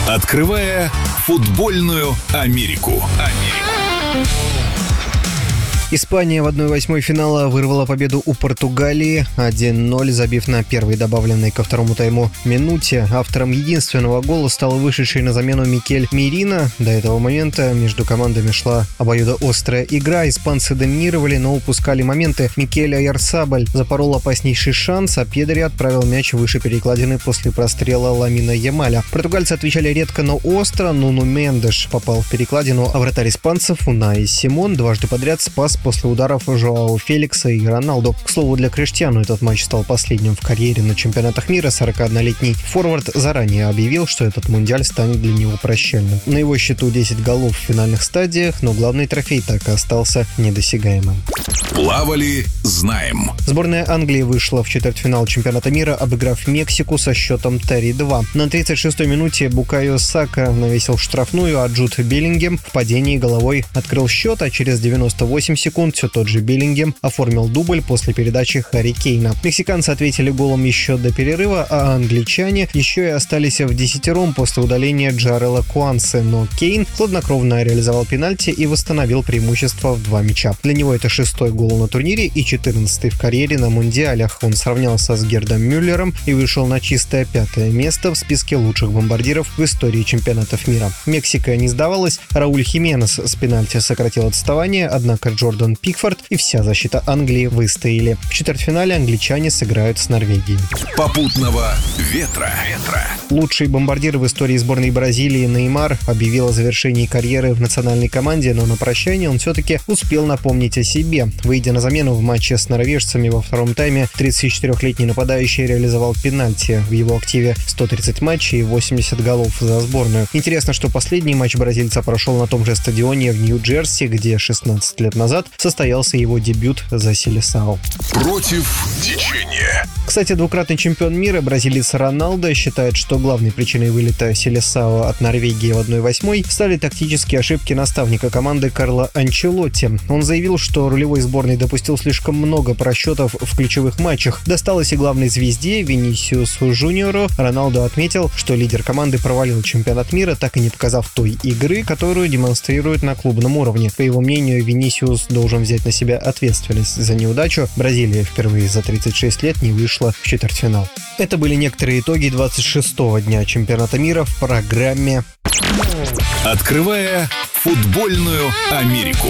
Открывая футбольную Америку. Испания в 1/8 финала вырвала победу у Португалии 1-0, забив на первой добавленной ко второму тайму минуте. Автором единственного гола стал вышедший на замену Микель Мерино. До этого момента между командами шла обоюдоострая игра. Испанцы доминировали, но упускали моменты. Микель Ойярзабаль запорол опаснейший шанс, а Педри отправил мяч выше перекладины после прострела Ламина Ямаля. Португальцы отвечали редко, но остро. Нуну Мендеш попал в перекладину, а вратарь испанцев Унай Симон дважды подряд спас после ударов Жоао Феликса и Роналду. К слову, для Криштиану этот матч стал последним в карьере на чемпионатах мира. 41-летний форвард заранее объявил, что этот мундиаль станет для него прощальным. На его счету 10 голов в финальных стадиях, но главный трофей так и остался недосягаемым. Плавали, знаем. Сборная Англии вышла в четвертьфинал чемпионата мира, обыграв Мексику со счетом 3-2. На 36-й минуте Букайо Сака навесил штрафную, а Джуд Беллингем в падении головой открыл счет, а через 98 секунд все тот же Беллингем оформил дубль после передачи Харри Кейна. Мексиканцы ответили голом еще до перерыва, а англичане еще и остались вдесятером после удаления Джарела Куансе, но Кейн хладнокровно реализовал пенальти и восстановил преимущество в 2 мяча. Для него это 6-й гол на турнире и 14-й в карьере на мундиалях. Он сравнялся с Гердом Мюллером и вышел на чистое 5-е место в списке лучших бомбардиров в истории чемпионатов мира. Мексика не сдавалась, Рауль Хименес с пенальти сократил отставание, однако Джордан Пикфорд и вся защита Англии выстояли. В четвертьфинале англичане сыграют с Норвегией. Попутного ветра. Лучший бомбардир в истории сборной Бразилии Неймар объявил о завершении карьеры в национальной команде, но на прощание он все-таки успел напомнить о себе. Выйдя на замену в матче с норвежцами во втором тайме, 34-летний нападающий реализовал пенальти. В его активе 130 матчей и 80 голов за сборную. Интересно, что последний матч бразильца прошел на том же стадионе в Нью-Джерси, где 16 лет назад состоялся его дебют за Селесао. Против течения. Кстати, двукратный чемпион мира бразилец Роналдо считает, что главной причиной вылета Селесао от Норвегии в 1/8 стали тактические ошибки наставника команды Карло Анчелотти. Он заявил, что рулевой сборной допустил слишком много просчетов в ключевых матчах. Досталось и главной звезде Винисиусу Джуниору. Роналдо отметил, что лидер команды провалил чемпионат мира, так и не показав той игры, которую демонстрирует на клубном уровне. По его мнению, Винисиус должен взять на себя ответственность за неудачу. Бразилия впервые за 36 лет не вышла в четвертьфинал. Это были некоторые итоги 26-го дня чемпионата мира в программе Открывая футбольную Америку.